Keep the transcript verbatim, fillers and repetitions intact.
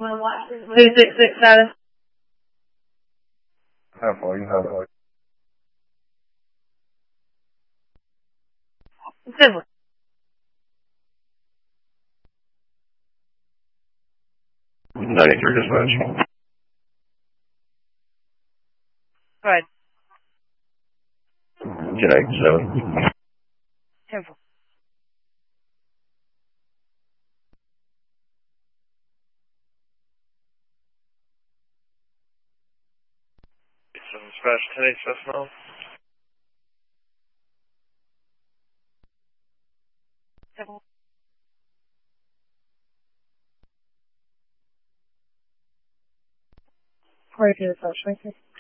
Two six six seven. How far you have it? Simple. ninety-three dispatch. Right. Jet eight seven. Simple. Seven dispatch ten eight seven. Simple. Right to the first, right here.